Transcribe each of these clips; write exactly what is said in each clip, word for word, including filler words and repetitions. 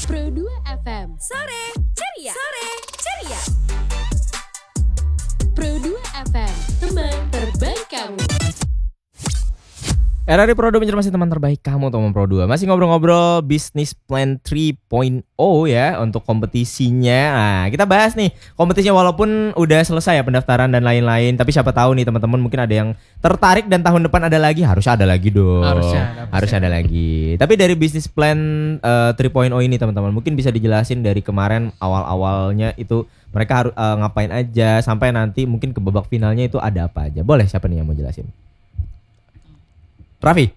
Pro dua F M. Sore ceria. Sore ceria. Pro dua F M, teman terbaik kamu. R R I Pro dua menjadi teman terbaik kamu teman Pro dua. Masih ngobrol-ngobrol Business Plan tiga titik nol ya untuk kompetisinya. Nah, kita bahas nih kompetisinya walaupun udah selesai ya pendaftaran dan lain-lain, tapi siapa tahu nih teman-teman mungkin ada yang tertarik dan tahun depan ada lagi, harusnya ada lagi dong. Harusnya ada, harus ada lagi. Tapi dari Business Plan uh, tiga titik nol ini teman-teman, mungkin bisa dijelasin dari kemarin awal-awalnya itu mereka harus uh, ngapain aja sampai nanti mungkin ke babak finalnya itu ada apa aja. Boleh siapa nih yang mau jelasin? Raffi,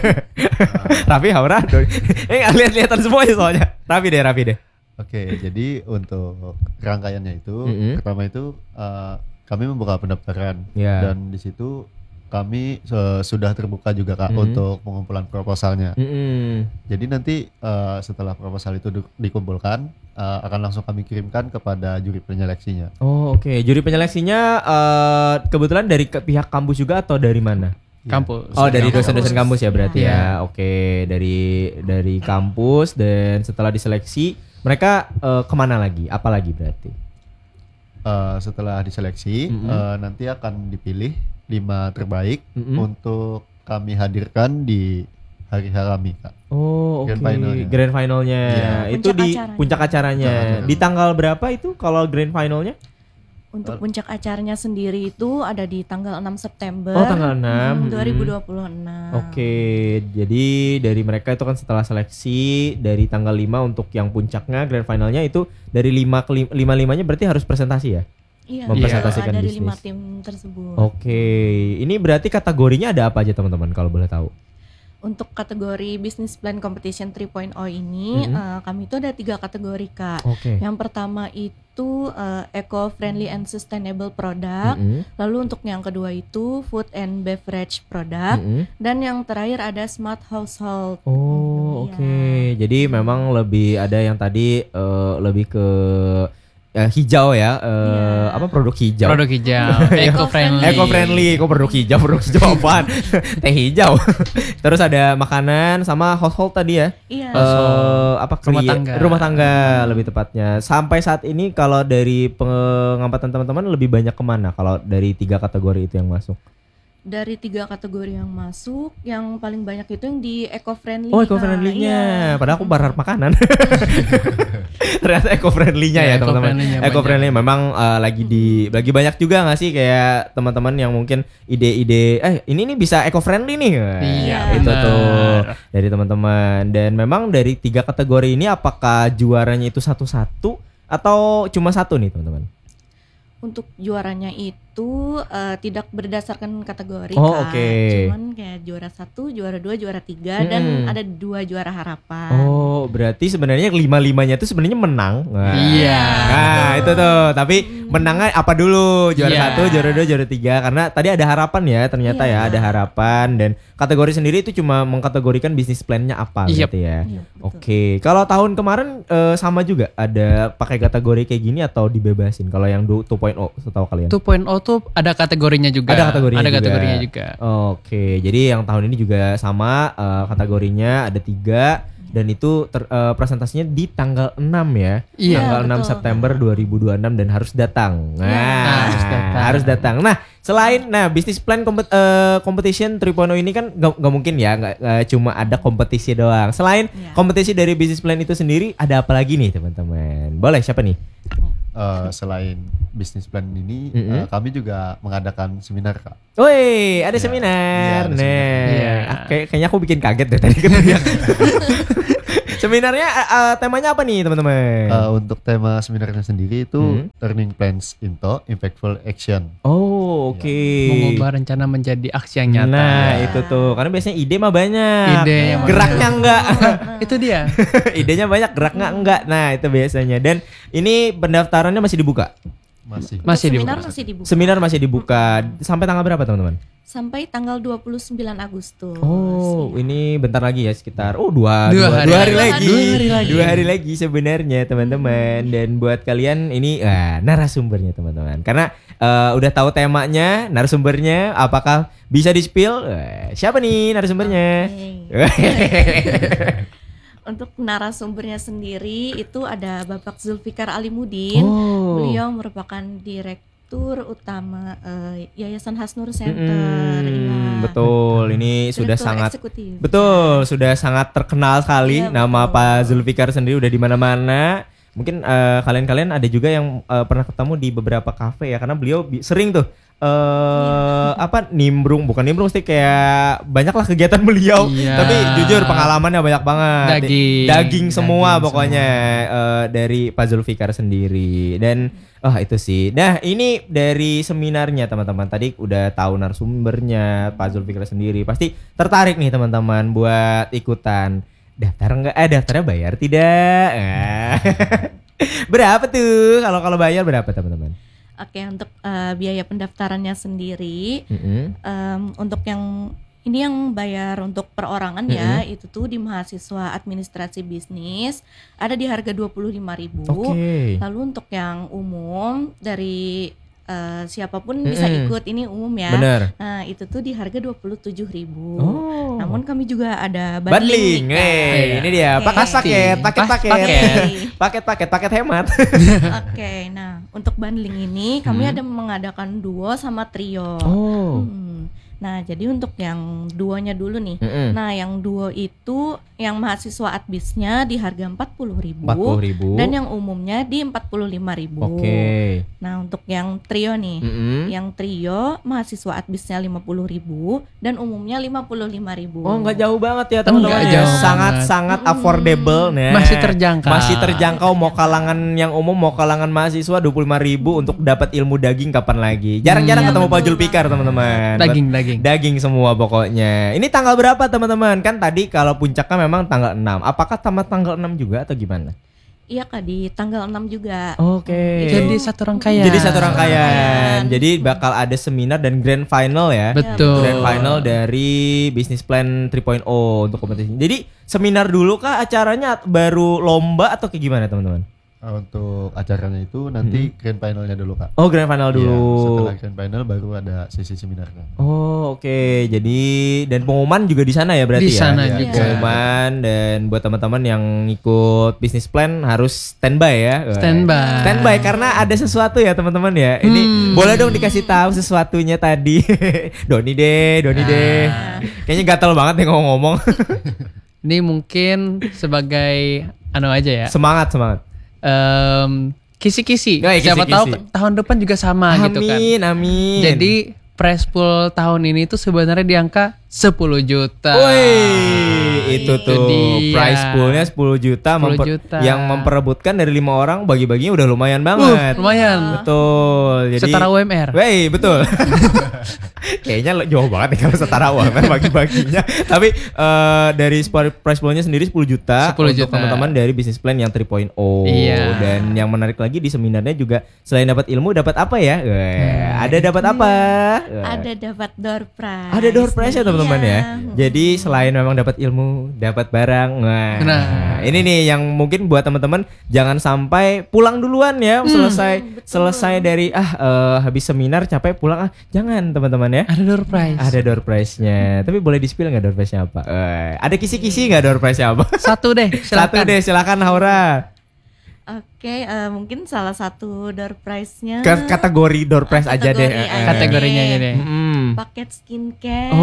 Raffi Haura, eh lihat-lihatan semua ya soalnya. Raffi deh, Raffi deh. Oke, jadi untuk rangkaiannya itu, Mm-hmm. pertama itu uh, kami membuka pendaftaran Yeah. dan di situ kami uh, sudah terbuka juga kak Mm-hmm. untuk pengumpulan proposalnya. Mm-hmm. Jadi nanti uh, setelah proposal itu di- dikumpulkan, uh, akan langsung kami kirimkan kepada juri penyeleksinya. Oh oke, okay. Juri penyeleksinya uh, kebetulan dari ke- pihak kampus juga atau dari mana? Kampus. Oh dari Kampus. dosen-dosen kampus ya berarti Yeah. ya. Oke, dari dari kampus dan setelah diseleksi mereka uh, kemana lagi? Apa lagi berarti? Uh, setelah diseleksi, Mm-hmm. uh, nanti akan dipilih lima terbaik Mm-hmm. untuk kami hadirkan di hari H kami kak. Oh oke, Grand finalnya. grand finalnya Iya. itu Puncak di acaranya. puncak acaranya. Puncak acaranya. Di tanggal berapa itu kalau grand finalnya? Untuk puncak acaranya sendiri itu ada di tanggal enam September Oh tanggal enam. hmm, dua ribu dua puluh enam. Oke, jadi dari mereka itu kan setelah seleksi dari tanggal lima untuk yang puncaknya grand finalnya itu dari lima ke lima limanya berarti harus presentasi ya? Iya, Mempresentasikan dari bisnis. lima tim tersebut. Oke, ini berarti kategorinya ada apa aja teman-teman kalau boleh tahu? Untuk kategori Business Plan Competition tiga titik nol ini Mhm. eh, kami itu ada tiga kategori kak. Oke. Yang pertama itu eh, Eco-Friendly and Sustainable Product. Mm-mm. Lalu untuk yang kedua itu Food and Beverage Product. Mm-mm. Dan yang terakhir ada Smart Household. Oh, Iya. oke. Jadi memang lebih ada yang tadi eh, lebih ke eh, hijau ya, eh, Iya. apa produk hijau? Produk hijau, eco friendly. Eco friendly, kok produk hijau, produk hijau apaan? Teh hijau. Terus ada makanan sama household tadi ya. Iya. Eh apa Rumah kri- tangga. rumah tangga lebih tepatnya. Sampai saat ini kalau dari pengamatan teman-teman lebih banyak kemana kalau dari tiga kategori itu yang masuk? Dari tiga kategori yang masuk, yang paling banyak itu yang di eco-friendly. Oh, eco Kak. friendly-nya. Iya. Padahal aku barar makanan. Ternyata eco friendly-nya ya, Ya, teman-teman. eco-friendly-nya Eco friendly banyak. memang uh, lagi di lagi banyak juga nggak sih kayak teman-teman yang mungkin ide-ide eh ini nih bisa eco friendly nih. Wah, Iya, itu benar. tuh dari teman-teman. Dan memang dari tiga kategori ini apakah juaranya itu satu-satu atau cuma satu nih, teman-teman? Untuk juaranya itu eh, tidak berdasarkan kategori, Oh, Kak. oke. Cuman kayak juara satu, juara dua, juara tiga, dan Mm-mm. ada dua juara harapan. Oh, berarti sebenarnya lima-limanya itu sebenarnya menang. Wah. Iya. Nah, itu tuh. Tapi menangnya apa dulu? Juara Iya. satu, juara dua, juara tiga. Karena tadi ada harapan ya, ternyata ya Iya. ada harapan. Dan kategori sendiri itu cuma mengkategorikan bisnis plan-nya apa Yep. gitu ya. Iya, betul. Oke, kalau tahun kemarin eh, sama juga ada pakai kategori kayak gini atau dibebasin? Kalau yang dua titik nol setahu kalian? dua titik nol tuh ada kategorinya juga. Ada kategorinya Ada juga. kategorinya juga. Oke, jadi yang tahun ini juga sama eh, kategorinya ada tiga dan itu ter- eh, presentasinya di tanggal enam ya. Iya, Tanggal enam betul. September dua ribu dua puluh enam dan harus datang. Nah, Harus datang. harus datang. Nah, selain nah bisnis plan kompet- eh, competition tiga titik nol ini kan gak, gak mungkin ya nggak nggak cuma ada kompetisi doang. Selain Iya. kompetisi dari bisnis plan itu sendiri ada apa lagi nih, teman-teman? Boleh siapa nih? Uh, selain bisnis plan ini, Mm-mm. uh, kami juga mengadakan seminar kak. Woi, ada Iya. seminar. Iya, ada Nah, seminar. Iya. ah, kayak- kayaknya aku bikin kaget deh tadi kan. Seminarnya eh, eh, temanya apa nih, teman-teman? Uh, untuk tema seminarnya sendiri itu Hmm. Turning Plans into Impactful Action. Oh, oke. Mengubah rencana menjadi aksi yang nyata. Nah, itu tuh. Karena biasanya ide mah banyak. Ide yang Geraknya enggak. Itu dia. Idenya banyak, geraknya enggak. Nah, itu biasanya. Dan ini pendaftarannya masih dibuka. Masih. Masih Seminar dibuka. masih dibuka. Seminar masih dibuka. Sampai tanggal berapa, teman-teman? Sampai tanggal dua puluh sembilan Agustus. Oh, Iya. ini bentar lagi ya, sekitar oh dua Dua dua, hari dua hari lagi. lagi. Dua hari lagi. Dua hari lagi sebenarnya, teman-teman. Dan buat kalian ini ah, narasumbernya, teman-teman. Karena eh, udah tahu temanya, narasumbernya apakah bisa di-spill? Eh, siapa nih narasumbernya? Oke. Untuk narasumbernya sendiri itu ada Bapak Zulfikar Alimudin. Oh. Beliau merupakan direktur utama eh, Yayasan Hasnur Center. Mm-mm, Iya. betul. Ini sudah Direktur sangat eksekutif. betul, sudah sangat terkenal sekali Iya, nama betul. Pak Zulfikar sendiri udah di mana-mana. Mungkin eh, kalian-kalian ada juga yang eh, pernah ketemu di beberapa kafe ya karena beliau bi- sering tuh eh Iya. apa nimbrung bukan nimbrung sih kayak banyaklah kegiatan beliau. Iya. Tapi jujur pengalamannya banyak banget. Daging. Daging semua Daging pokoknya eh, dari Pak Zulfikar sendiri dan oh itu sih. Nah ini dari seminarnya teman-teman. Tadi udah tahu narasumbernya Pak Zulfikar sendiri. Pasti tertarik nih teman-teman buat ikutan. Daftar enggak? Eh daftarnya bayar tidak? Ah. Berapa tuh? Kalau kalau bayar berapa teman-teman? Oke, untuk eh, biaya pendaftarannya sendiri Mm-mm. em, untuk yang ini yang bayar untuk perorangan ya, itu tuh di mahasiswa administrasi bisnis ada di harga dua puluh lima ribu. Oke. Lalu untuk yang umum dari eh, siapapun bisa Mm-mm. ikut, ini umum ya. Bener. Nah, itu tuh di harga dua puluh tujuh ribu. Oh. Namun kami juga ada Bundling, bundling. nih, eh, Kak. ini dia Oke. paket paket, paket Pas- paket, paket. paket paket, paket hemat. Oke, nah untuk bundling ini kami Hmm. ada mengadakan duo sama trio. Oh. Hmm. Nah, jadi untuk yang duonya dulu nih. Mm-mm. Nah, yang duo itu yang mahasiswa adbisnya di harga empat puluh ribu. Empat puluh ribu. Dan yang umumnya di empat puluh lima ribu. Oke. Nah, untuk yang trio nih. Mm-mm. Yang trio mahasiswa adbisnya lima puluh ribu dan umumnya lima puluh lima ribu. Oh nggak jauh banget ya Nggak teman-teman ya. jauh Sangat banget. sangat Mm-mm. affordable nih. Masih terjangkau. Masih terjangkau mau kalangan yang umum mau kalangan mahasiswa dua puluh lima ribu untuk dapat ilmu daging kapan lagi. Jarang-jarang Iya, ketemu Pak betul Zulfikar banget. teman-teman. Daging, daging. Daging semua pokoknya. Ini tanggal berapa teman-teman? Kan tadi kalau puncaknya memang tanggal enam. Apakah tambah tanggal enam juga atau gimana? Iya Kak, di tanggal enam juga. Oke. Jadi satu rangkaian. Jadi satu rangkaian. Rangkaian. Jadi bakal ada seminar dan grand final ya. Betul. Grand final dari Business Plan tiga titik nol untuk kompetisi. Jadi seminar dulu kah acaranya baru lomba atau kayak gimana teman-teman? Uh, untuk acaranya itu nanti grand finalnya dulu Kak. Oh grand final Iya, dulu. setelah grand final baru ada sesi seminarnya. Oh oke. Jadi dan pengumuman juga di sana ya berarti Di ya. sana Iya. juga. Pengumuman dan buat teman-teman yang ikut Business Plan harus standby ya. Standby. Standby karena ada sesuatu ya teman-teman ya. Ini Hmm. boleh dong dikasih tahu sesuatunya tadi. Doni deh, Doni deh. Kayaknya gatel banget nih ngomong-ngomong. Ini mungkin sebagai anu aja ya. Semangat semangat. Em, kisi-kisi. Oh, iya, Siapa kisi-kisi. tahu ke- tahun depan juga sama gitu kan. Amin amin. Jadi prize pool tahun ini tuh sebenarnya di angka sepuluh juta. Woi, itu Itu tuh dia. prize poolnya sepuluh juta, sepuluh memper- juta. yang memperebutkan dari lima orang bagi-baginya udah lumayan banget. Uh, lumayan. Betul. Jadi Setara U M R. Wey, betul. Kayaknya lo- jauh banget nih kalau setara U M R bagi-baginya. Tapi eh, dari spor- prize poolnya sendiri sepuluh juta sepuluh untuk juta. teman-teman dari Business Plan yang tiga titik nol. Iya. Dan yang menarik lagi di seminarnya juga selain dapat ilmu dapat apa ya? Weh, Hmm. ada dapat apa? Weh. Ada dapat door prize. Ada door prize ya teman-teman ya. Iya. Jadi selain memang dapat ilmu, dapat barang. Nah, Nah. ini nih yang mungkin buat teman-teman jangan sampai pulang duluan ya selesai betul. selesai dari ah eh, habis seminar capek pulang ah. Jangan teman-teman ya. Ada door prize. Ada door prize-nya. Tapi boleh di-spill enggak door prize-nya apa? Eh, ada kisi-kisi enggak door prize-nya apa? Satu deh, Satu silakan. deh, silakan Haura. Oke, eh, mungkin salah satu door prize-nya Ke kategori door prize aja deh. Kategori eh, eh. aja. Kategorinya aja deh. Mm. paket skincare.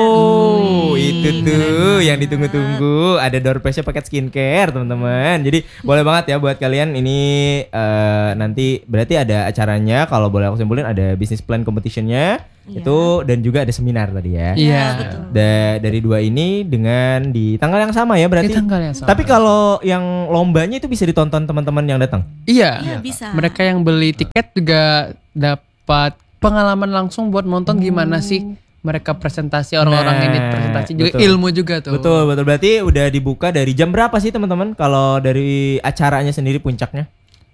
Oh, Wih, itu tuh keren yang banget. ditunggu-tunggu. Ada door prize-nya paket skincare, teman-teman. Jadi boleh banget ya buat kalian ini eh, nanti berarti ada acaranya. Kalau boleh aku simpulin ada business plan competition-nya Iya. itu dan juga ada seminar tadi ya. Iya. betul. Da- dari dua ini dengan di tanggal yang sama ya Di berarti. tanggal yang sama. Tapi kalau yang lombanya itu bisa ditonton teman-teman yang datang. Iya. Iya, bisa. Mereka yang beli tiket juga dapat pengalaman langsung buat nonton gimana sih mereka presentasi orang-orang Nah, ini presentasi juga betul. ilmu juga tuh. Betul, betul. Berarti udah dibuka dari jam berapa sih teman-teman kalau dari acaranya sendiri puncaknya?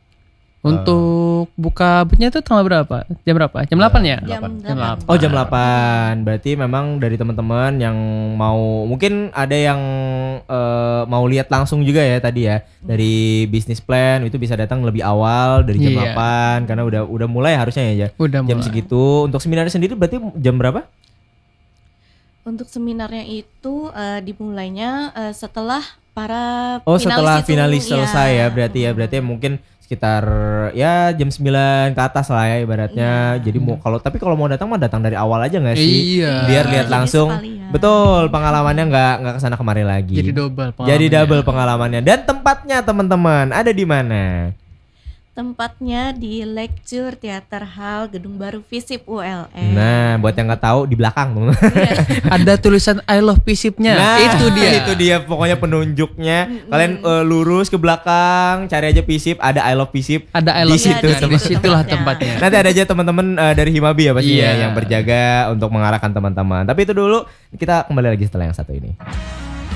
Untuk buka boothnya itu tanggal berapa? Jam berapa? Jam delapan ya? Jam Jam delapan. delapan. Oh jam delapan. Berarti memang dari teman-teman yang mau mungkin ada yang eh, mau lihat langsung juga ya tadi ya dari business plan itu bisa datang lebih awal dari jam Iya. delapan karena udah udah mulai harusnya ya Udah jam mulai. segitu. Untuk seminarnya sendiri berarti jam berapa? Untuk seminarnya itu eh, dimulainya eh, setelah para Oh setelah itu, finalis ya. selesai ya berarti ya berarti mungkin sekitar ya jam sembilan ke atas lah ya ibaratnya. Jadi mau kalau tapi kalau mau datang mah datang dari awal aja nggak sih? Iya. Biar lihat Jadi langsung. sekalian. Betul, pengalamannya nggak nggak kesana kemari lagi. Jadi double pengalamannya. Jadi double pengalamannya. Dan tempatnya teman-teman ada di mana? Tempatnya di Lecture Theater Hall Gedung Baru Visip U L N. Nah, buat yang nggak tahu di belakang. Ada tulisan I love Visipnya. Nah, itu dia. Itu dia pokoknya penunjuknya. Kalian uh, lurus ke belakang, cari aja Visip, ada I love Visip. Ada I Di love situ Visip. tempat- Di situlah tempatnya. tempatnya. Nanti ada aja teman-teman uh, dari Himabi ya pastinya Iya. yang berjaga untuk mengarahkan teman-teman. Tapi itu dulu kita kembali lagi setelah yang satu ini.